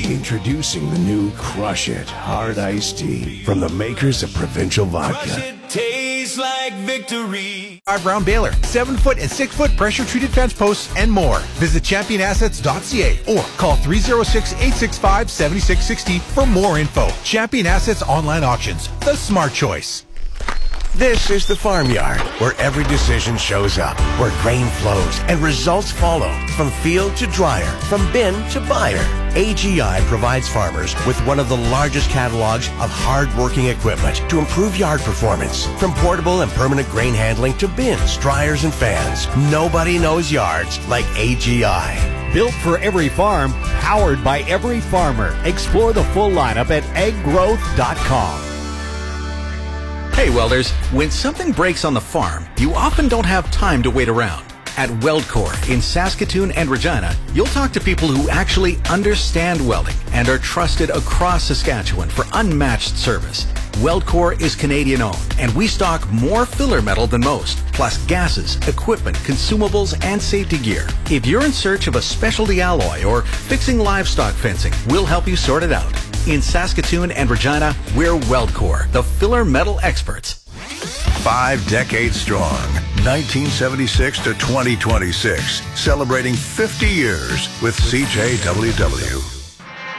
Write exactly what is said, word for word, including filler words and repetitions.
Introducing the new Crush It Hard Iced Tea from the makers of Provincial Vodka. Tastes like victory. Five round baler, seven foot and six foot pressure treated fence posts, and more. Visit champion assets dot c a or call three oh six, eight six five, seven six six zero for more info. Champion Assets Online Auctions, the smart choice. This is the farmyard, where every decision shows up, where grain flows and results follow, from field to dryer, from bin to buyer. A G I provides farmers with one of the largest catalogs of hard-working equipment to improve yard performance. From portable and permanent grain handling to bins, dryers, and fans, nobody knows yards like A G I. Built for every farm, powered by every farmer. Explore the full lineup at ag growth dot com. Hey welders, when something breaks on the farm, you often don't have time to wait around. At WeldCore in Saskatoon and Regina, you'll talk to people who actually understand welding and are trusted across Saskatchewan for unmatched service. WeldCore is Canadian owned, and we stock more filler metal than most, plus gases, equipment, consumables, and safety gear. If you're in search of a specialty alloy or fixing livestock fencing, we'll help you sort it out. In Saskatoon and Regina, we're WeldCore, the filler metal experts. Five decades strong, nineteen seventy-six to twenty twenty-six, celebrating fifty years with C J W W.